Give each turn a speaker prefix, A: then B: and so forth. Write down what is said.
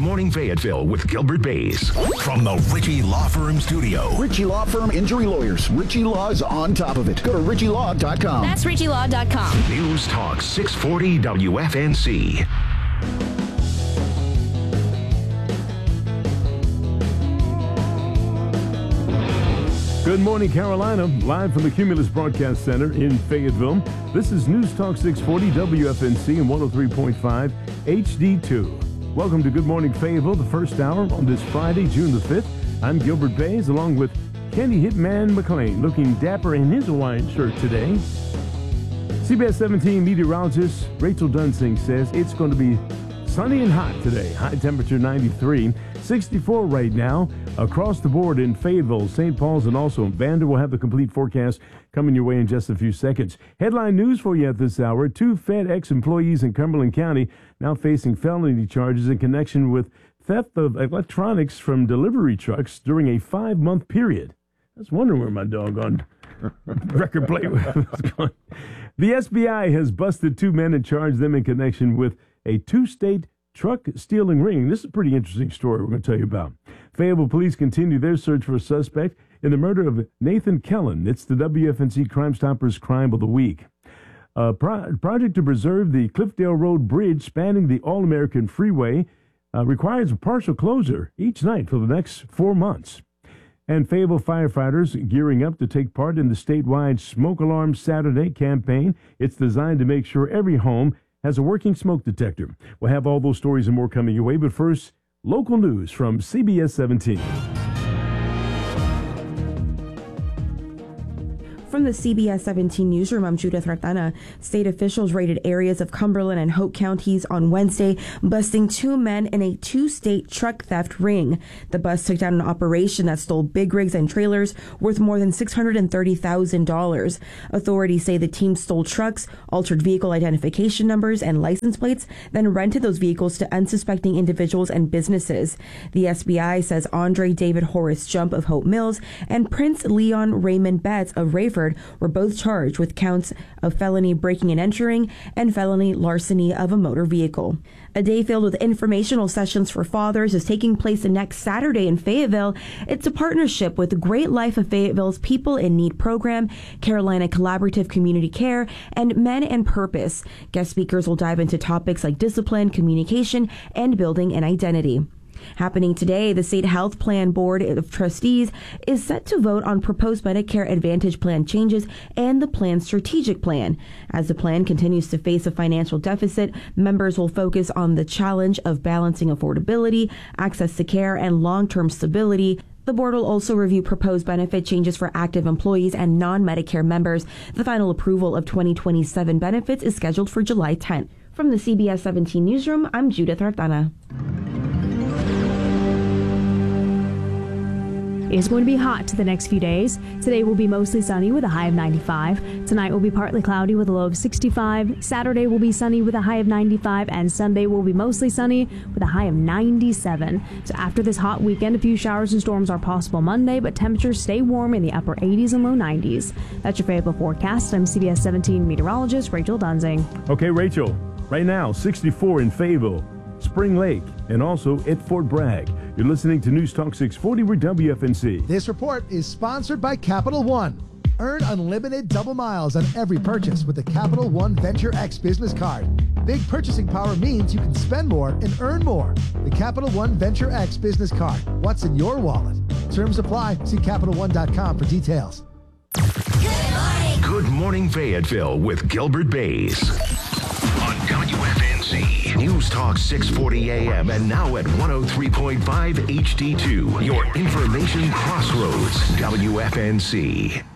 A: Morning Fayetteville with Gilbert Bays. From the Ritchie Law Firm studio.
B: Ritchie Law Firm Injury Lawyers. Ritchie Law is on top of it. Go to ritchielaw.com.
C: That's ritchielaw.com.
A: News Talk 640 WFNC.
D: Good morning, Carolina. Live from the Cumulus Broadcast Center in Fayetteville. This is News Talk 640 WFNC and 103.5 HD2. Welcome to Good Morning Fayetteville, the first hour on this Friday, June the 5th. I'm Gilbert Bays, along with Kenny Hitman McLean, looking dapper in his Hawaiian shirt today. CBS 17 meteorologist Rachel Dunsing says it's going to be sunny and hot today. High temperature 93, 64 right now. Across the board in Fayetteville, St. Paul's, and also in Vander. We'll have the complete forecast coming your way in just a few seconds. Headline news for you at this hour. 2 FedEx employees in Cumberland County now facing felony charges in connection with theft of electronics from delivery trucks during a 5-month period. I was wondering where my doggone record player was going. The SBI has busted 2 men and charged them in connection with a 2-state truck stealing ring. This is a pretty interesting story we're going to tell you about. Fayetteville police continue their search for a suspect in the murder of Nathan Kellen. It's the WFNC Crime Stoppers Crime of the Week. A project to preserve the Cliffdale Road Bridge spanning the All-American Freeway requires a partial closure each night for the next 4 months. And Fayetteville firefighters gearing up to take part in the statewide Smoke Alarm Saturday campaign. It's designed to make sure every home has a working smoke detector. We'll have all those stories and more coming your way, but first, local news from CBS 17.
E: From the CBS 17 newsroom, I'm Judith Ratana. State officials raided areas of Cumberland and Hope counties on Wednesday, busting 2 men in a 2-state truck theft ring. The bust took down an operation that stole big rigs and trailers worth more than $630,000. Authorities say the team stole trucks, altered vehicle identification numbers and license plates, then rented those vehicles to unsuspecting individuals and businesses. The SBI says Andre David Horace Jump of Hope Mills and Prince Leon Raymond Betts of Rayford were both charged with counts of felony breaking and entering and felony larceny of a motor vehicle. A day filled with informational sessions for fathers is taking place next Saturday in Fayetteville. It's a partnership with the Great Life of Fayetteville's People in Need program, Carolina Collaborative Community Care, and Men and Purpose. Guest speakers will dive into topics like discipline, communication, and building an identity. Happening today, the State Health Plan Board of Trustees is set to vote on proposed Medicare Advantage plan changes and the plan's strategic plan. As the plan continues to face a financial deficit, members will focus on the challenge of balancing affordability, access to care, and long-term stability. The board will also review proposed benefit changes for active employees and non-Medicare members. The final approval of 2027 benefits is scheduled for July 10th. From the CBS 17 newsroom, I'm Judith Artana.
F: It's going to be hot the next few days. Today will be mostly sunny with a high of 95. Tonight will be partly cloudy with a low of 65. Saturday will be sunny with a high of 95, and Sunday will be mostly sunny with a high of 97. So after this hot weekend, a few showers and storms are possible Monday, but temperatures stay warm in the upper 80s and low 90s. That's your Fayetteville forecast. I'm CBS 17 meteorologist Rachel Dunsing.
D: Okay, Rachel, right now, 64 in Fayetteville, Spring Lake, and also at Fort Bragg. You're listening to News Talk 640 with WFNC.
G: This report is sponsored by Capital One. Earn unlimited double miles on every purchase with the Capital One Venture X business card. Big purchasing power means you can spend more and earn more. The Capital One Venture X business card. What's in your wallet? Terms apply. See CapitalOne.com for details.
A: Good morning, Fayetteville with Gilbert Bays. On WFNC. News Talk 640 AM and now at 103.5 HD2. Your information crossroads. WFNC.